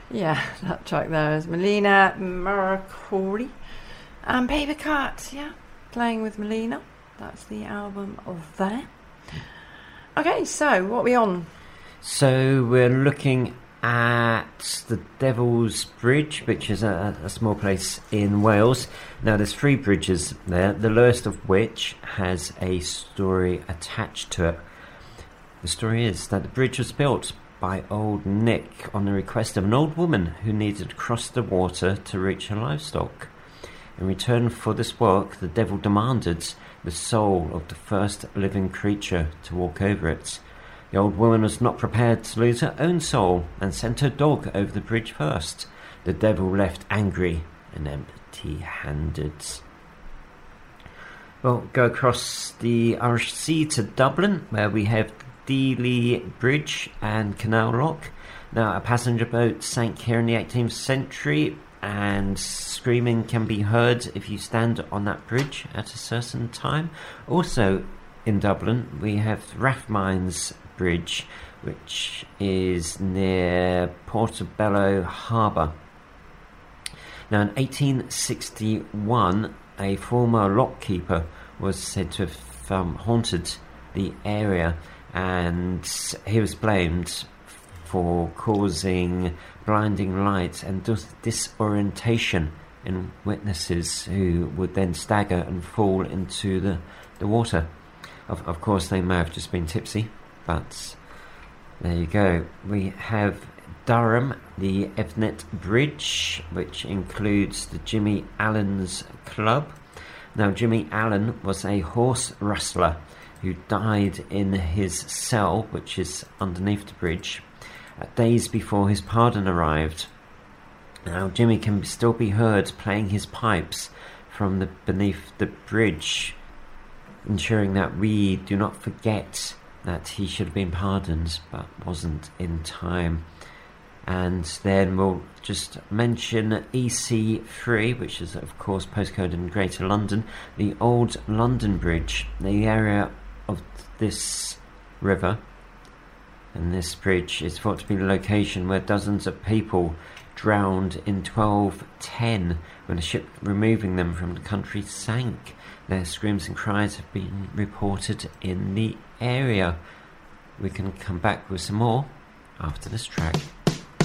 Yeah, that track there is Melina Mercouri and Paper Cut, yeah, playing with Melina. That's the album of there. Okay, so what are we on? So we're looking at the Devil's Bridge, which is a small place in Wales. Now there's 3 bridges there, the lowest of which has a story attached to it. The story is that the bridge was built by old Nick on the request of an old woman who needed to cross the water to reach her livestock. In return for this work, the devil demanded the soul of the first living creature to walk over it. The old woman was not prepared to lose her own soul and sent her dog over the bridge first. The devil left angry and empty-handed. We'll go across the Irish Sea to Dublin, where we have Dealey Bridge and Canal Lock. Now, a passenger boat sank here in the 18th century, and screaming can be heard if you stand on that bridge at a certain time. Also in Dublin, we have Rathmines Bridge, which is near Portobello Harbour. Now, in 1861, a former lockkeeper was said to have haunted the area, and he was blamed for causing blinding light and disorientation in witnesses who would then stagger and fall into the water. Of course, they may have just been tipsy, but there you go. We have Durham, the Evnet Bridge, which includes the Jimmy Allen's Club. Now, Jimmy Allen was a horse rustler who died in his cell, which is underneath the bridge, days before his pardon arrived. Now, Jimmy can still be heard playing his pipes from beneath the bridge, ensuring that we do not forget that he should have been pardoned but wasn't in time. And then we'll just mention EC3, which is of course postcode in Greater London, the Old London Bridge, the area of this river. And this bridge is thought to be the location where dozens of people drowned in 1210 when a ship removing them from the country sank. Their screams and cries have been reported in the area. We can come back with some more after this track.